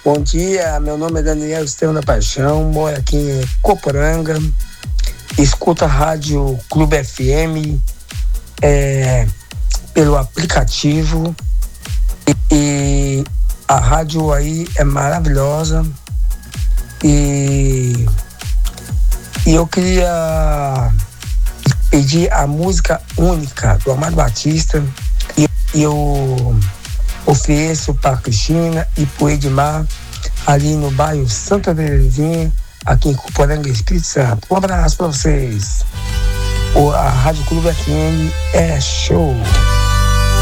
Bom dia, meu nome é Daniel Estevam da Paixão, moro aqui em Coporanga, escuto a Rádio Clube FM pelo aplicativo e a rádio aí é maravilhosa e eu queria pedir a música Única do Amado Batista e eu ofereço para a Cristina e para o Edmar ali no bairro Santa Terezinha, aqui em Coporanga, Espírito Santo. Um abraço para vocês. A Rádio Clube FM é show.